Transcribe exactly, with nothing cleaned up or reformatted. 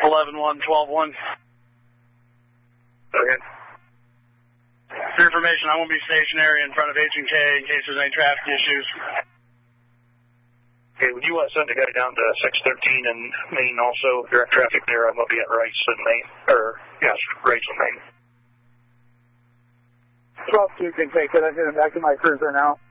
eleven one, twelve one. Okay. For information, I won't be stationary in front of H and K in case there's any traffic issues. Okay, would you want to send a guy down to six thirteen in Maine also, direct traffic there? I'm going to be at Rice in Maine, or, yes, Rice in Maine. twelve two can take it. I'm getting back to my cruiser now.